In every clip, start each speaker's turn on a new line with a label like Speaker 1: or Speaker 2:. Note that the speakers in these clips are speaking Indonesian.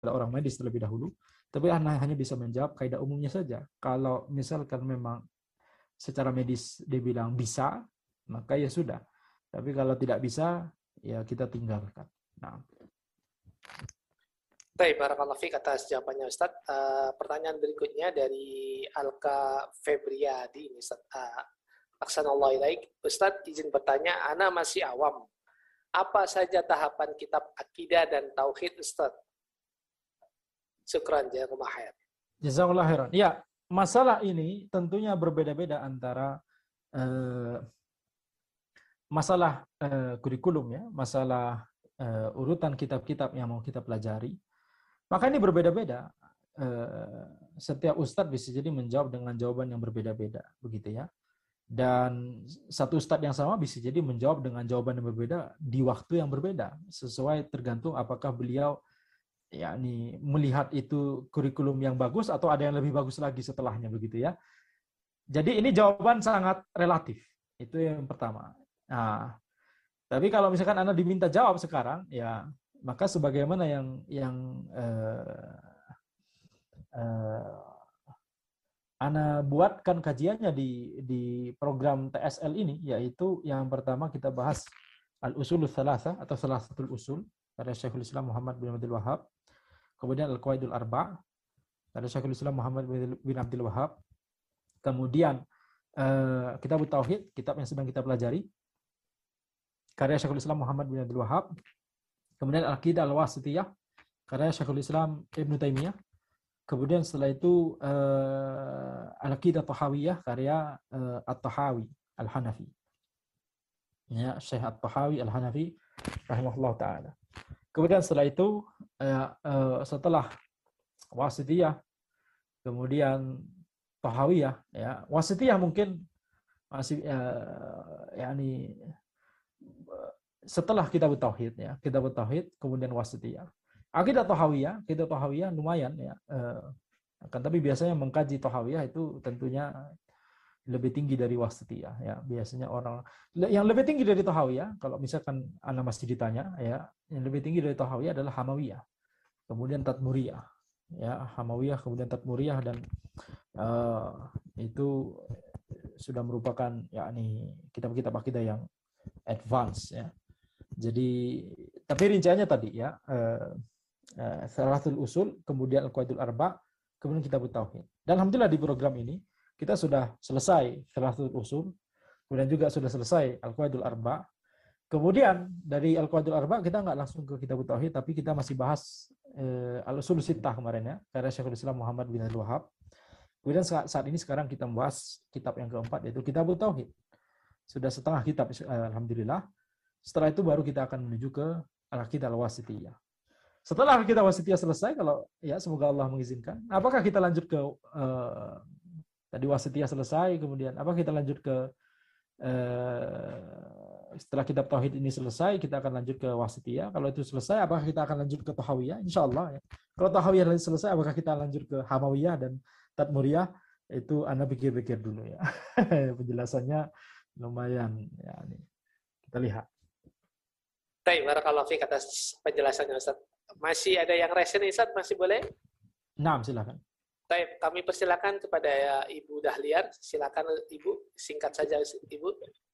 Speaker 1: orang medis terlebih dahulu, tapi hanya bisa menjawab kaidah umumnya saja. Kalau misalkan memang secara medis dia bilang bisa, maka ya sudah. Tapi kalau tidak bisa, ya kita tinggalkan. Nah.
Speaker 2: Baik, barakallahu fiik atas jawabannya Ustaz. Pertanyaan berikutnya dari Alka Febriadi, Ustaz. Aksanallahu ilaik. Ustaz, izin bertanya, ana masih awam. Apa saja tahapan kitab akidah dan tauhid, Ustaz? Syukran, jazakumullah khair.
Speaker 1: Jazakumullah khairan. Ya, masalah ini tentunya berbeda-beda antara masalah kurikulum ya, masalah urutan kitab-kitab yang mau kita pelajari. Maka ini berbeda-beda. Setiap ustadz bisa jadi menjawab dengan jawaban yang berbeda-beda, begitu ya. Dan satu ustadz yang sama bisa jadi menjawab dengan jawaban yang berbeda di waktu yang berbeda, sesuai tergantung apakah beliau yakni melihat itu kurikulum yang bagus atau ada yang lebih bagus lagi setelahnya, begitu ya. Jadi ini jawaban sangat relatif. Itu yang pertama. Nah, tapi kalau misalkan Anda diminta jawab sekarang, ya maka sebagaimana yang Ana buatkan kajiannya di program TSL ini, yaitu yang pertama kita bahas Al-Usulul Thalatha atau Thalathatul Usul karya Syekhul Islam Muhammad bin Abdul Wahhab. Kemudian Al-Qawaidul Arba' karya Syekhul Islam Muhammad bin Abdul Wahhab. Kemudian Kitabut Tauhid, kitab yang sedang kita pelajari, karya Syekhul Islam Muhammad bin Abdul Wahhab. Kemudian Al-Aqidah Al-Wasithiyah, karya Syekhul Islam Ibnu Taimiyah. Kemudian setelah itu Al-Aqidah Tahawiyah, karya At-Tahawi Al-Hanafi. Ya, Syekh At-Tahawi Al-Hanafi rahimahullah taala. Kemudian setelah itu setelah Wasithiyah, kemudian Tahawiyah, ya. Wasithiyah mungkin masih yakni setelah Kitabut Tauhid ya, Kitabut Tauhid kemudian Wasithiyah. Aqidah Tahawiyah lumayan ya. Kan tapi biasanya mengkaji Tahawiyah itu tentunya lebih tinggi dari Wasithiyah ya. Biasanya orang yang lebih tinggi dari Tahawiyah, kalau misalkan Anda masih ditanya ya, yang lebih tinggi dari Tahawiyah adalah Hamawiyah. Kemudian Tadmuriyah. Ya, Hamawiyah kemudian Tadmuriyah, dan itu sudah merupakan yakni kitab-kitab akidah yang advance ya. Jadi tapi rinciannya tadi ya, Salatul Usul, kemudian Al-Qawaidul Arba', kemudian Kitabut Tauhid. Dan alhamdulillah di program ini kita sudah selesai Salatul Usul, kemudian juga sudah selesai Al-Qawaidul Arba'. Kemudian dari Al-Qawaidul Arba' kita nggak langsung ke Kitabut Tauhid, tapi kita masih bahas Al-Usul Sittah kemarin ya, karya Syekhul Islam Muhammad bin Abdul Wahhab. Kemudian saat ini sekarang kita membahas kitab yang keempat, yaitu Kitabut Tauhid. Sudah setengah kitab alhamdulillah. Setelah itu baru kita akan menuju ke Al-Aqidah Al-Wasithiyah. Setelah kita Wasithiyah selesai, kalau ya semoga Allah mengizinkan, apakah kita lanjut ke tadi Wasithiyah selesai, kemudian apa kita lanjut ke setelah kitab Tauhid ini selesai, kita akan lanjut ke Wasithiyah. Kalau itu selesai, apakah kita akan lanjut ke Tahawiyah? Insya Allah ya. Kalau Tahawiyah selesai, apakah kita lanjut ke Hamawiyah dan Tadmuriyah? Itu Anda pikir-pikir dulu ya. Penjelasannya lumayan ya. Kita lihat.
Speaker 2: Baik, barakallahu fiik atas penjelasannya Ustaz. Masih ada yang resen Ustaz, masih boleh?
Speaker 1: Nah, silakan.
Speaker 2: Baik, kami persilakan kepada Ibu Dahliar. Silakan Ibu, singkat saja Ibu.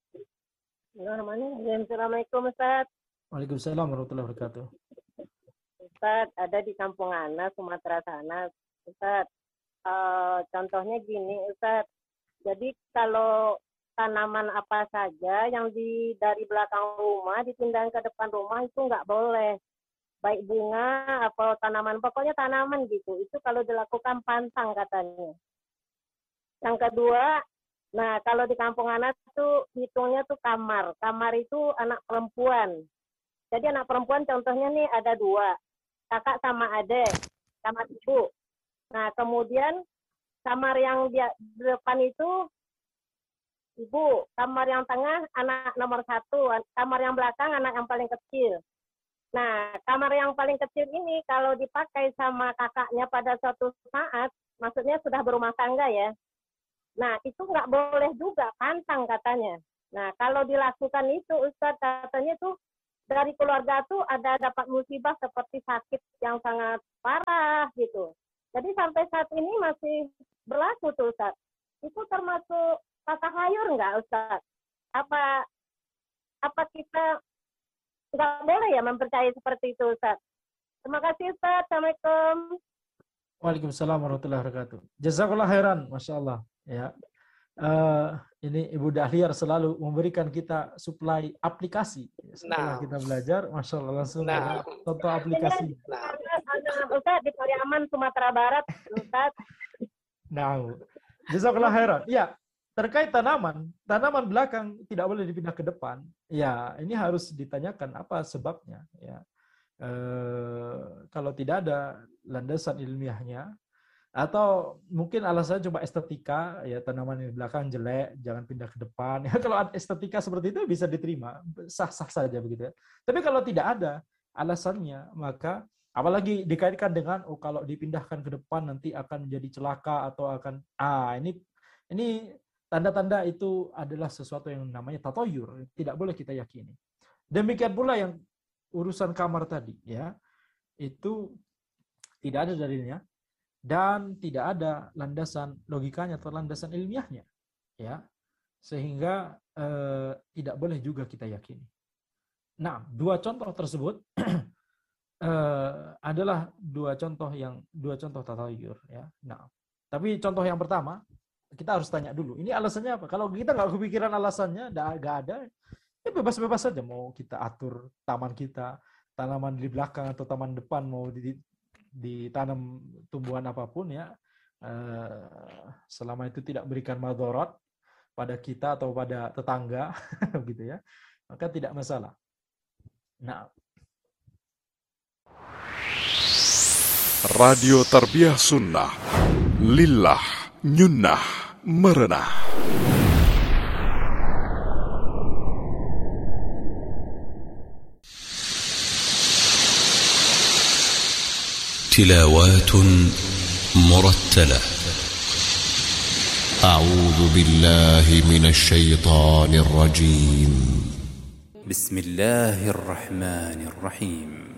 Speaker 3: Assalamualaikum Ustaz.
Speaker 1: Waalaikumsalam warahmatullahi wabarakatuh.
Speaker 3: Ustaz, ada di kampung Ana, Sumatera sana. Ustaz, contohnya gini Ustaz. Jadi kalau tanaman apa saja yang dari belakang rumah dipindahin ke depan rumah itu nggak boleh. Baik bunga atau tanaman, pokoknya tanaman gitu. Itu kalau dilakukan pantang katanya. Yang kedua, nah kalau di kampung anak tuh hitungnya tuh kamar. Kamar itu anak perempuan. Jadi anak perempuan contohnya nih ada 2. Kakak sama adik, sama ibu. Nah kemudian kamar yang di depan itu ibu, kamar yang tengah anak nomor 1, kamar yang belakang anak yang paling kecil. Nah, kamar yang paling kecil ini kalau dipakai sama kakaknya pada suatu saat, maksudnya sudah berumah tangga ya. Nah, itu nggak boleh juga, pantang katanya. Nah, kalau dilakukan itu, Ustaz katanya tuh dari keluarga tuh ada dapat musibah seperti sakit yang sangat parah gitu. Jadi sampai saat ini masih berlaku tuh Ustaz. Itu termasuk tasahayur nggak Ustaz? Apa kita nggak boleh ya mempercayai seperti itu Ustaz? Terima kasih Ustaz. Assalamualaikum.
Speaker 1: Waalaikumsalam warahmatullahi wabarakatuh. Jazakallah khairan, Masya Allah. Ya. Ini Ibu Dahliar selalu memberikan kita suplai aplikasi. Setelah kita belajar, Masya Allah langsung ada contoh aplikasi.
Speaker 3: Ustaz di Pariaman, Sumatera Barat, Ustaz.
Speaker 1: Nah, jazakallah khairan. Ya, terkait tanaman belakang tidak boleh dipindah ke depan. Ya, ini harus ditanyakan apa sebabnya. Ya, kalau tidak ada landasan ilmiahnya, atau mungkin alasannya cuma estetika, ya tanaman di belakang jelek, jangan pindah ke depan. Ya, kalau estetika seperti itu bisa diterima, sah-sah saja begitu ya. Tapi kalau tidak ada alasannya, maka apalagi dikaitkan dengan kalau dipindahkan ke depan nanti akan jadi celaka atau akan ini tanda-tanda itu adalah sesuatu yang namanya tatoyur, tidak boleh kita yakini. Demikian pula yang urusan kamar tadi, ya itu tidak ada dalilnya dan tidak ada landasan logikanya atau landasan ilmiahnya, ya sehingga tidak boleh juga kita yakini. Nah, dua contoh tersebut adalah dua contoh tatayur, ya. Nah, tapi contoh yang pertama kita harus tanya dulu, ini alasannya apa? Kalau kita nggak kepikiran alasannya, nggak ada, ya bebas-bebas saja mau kita atur taman kita, tanaman di belakang atau taman depan mau ditanam tumbuhan apapun ya, selama itu tidak berikan madharat pada kita atau pada tetangga gitu ya, maka tidak masalah. Nah,
Speaker 4: Radio Tarbiyah Sunnah Lillah Nyunnah Merenah.
Speaker 5: تلاوات مرتلة. أعوذ بالله من الشيطان الرجيم. بسم الله الرحمن الرحيم.